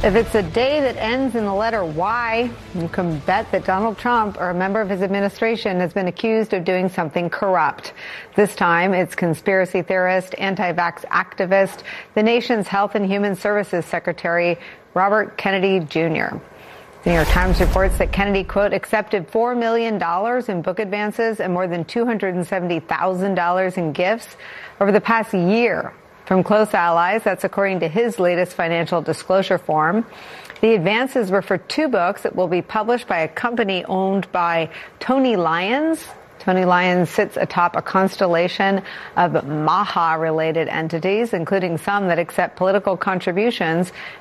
If it's a day that ends in the letter Y, you can bet that Donald Trump or a member of his administration has been accused of doing something corrupt. This time, it's conspiracy theorist, anti-vax activist, the nation's Health and Human Services Secretary, Robert Kennedy Jr. The New York Times reports that Kennedy, quote, accepted $4 million in book advances and more than $270,000 in gifts over the past year from close allies. That's according to his latest financial disclosure form. The advances were for 2 books that will be published by a company owned by Tony Lyons. Tony Lyons sits atop a constellation of Maha-related entities, including some that accept political contributions